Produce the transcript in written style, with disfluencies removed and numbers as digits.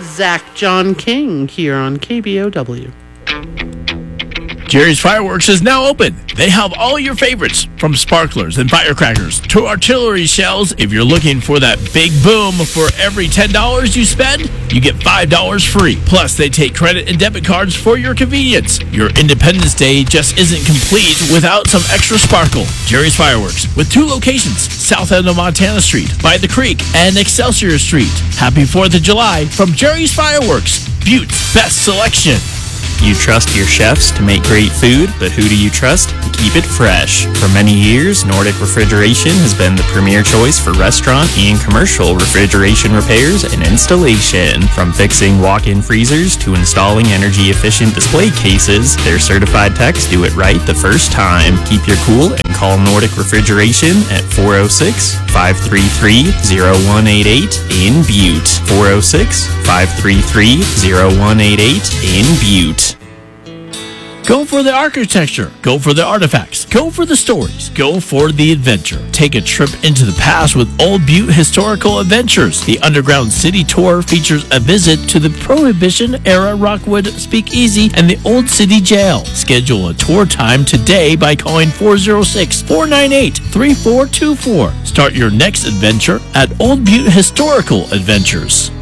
Zach John King here on KBOW. Jerry's Fireworks is now open. They have all your favorites, from sparklers and firecrackers to artillery shells. If you're looking for that big boom, for every $10 you spend, you get $5 free. Plus, they take credit and debit cards for your convenience. Your Independence Day just isn't complete without some extra sparkle. Jerry's Fireworks, with 2 locations, south end of Montana Street, by the creek, and Excelsior Street. Happy 4th of July from Jerry's Fireworks, Butte's best selection. You trust your chefs to make great food, but who do you trust to keep it fresh? For many years, Nordic Refrigeration has been the premier choice for restaurant and commercial refrigeration repairs and installation. From fixing walk-in freezers to installing energy-efficient display cases, their certified techs do it right the first time. Keep your cool and call Nordic Refrigeration at 406-533-0188 in Butte. 406-533-0188 in Butte. Go for the architecture. Go for the artifacts. Go for the stories. Go for the adventure. Take a trip into the past with Old Butte Historical Adventures. The Underground City Tour features a visit to the Prohibition-era Rockwood Speakeasy and the Old City Jail. Schedule a tour time today by calling 406-498-3424. Start your next adventure at Old Butte Historical Adventures.